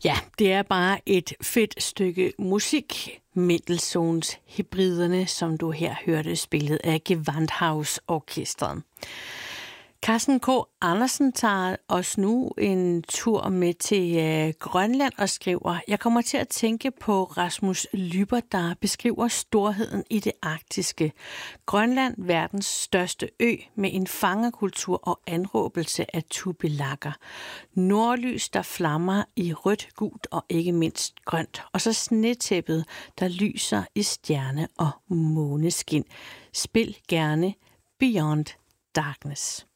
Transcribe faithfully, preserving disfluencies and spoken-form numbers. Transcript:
Ja, det er bare et fedt stykke musik. Mendelssohns Hebriderne, som du her hørte spillet af Gewandhaus-orkestret. Carsten K. Andersen tager os nu en tur med til øh, Grønland og skriver, jeg kommer til at tænke på Rasmus Lyber, der beskriver storheden i det arktiske. Grønland, verdens største ø med en fangerkultur og anråbelse af tubelakker. Nordlys, der flammer i rødt, gult og ikke mindst grønt. Og så snetæppet, der lyser i stjerne og måneskin. Spil gerne Beyond Darkness.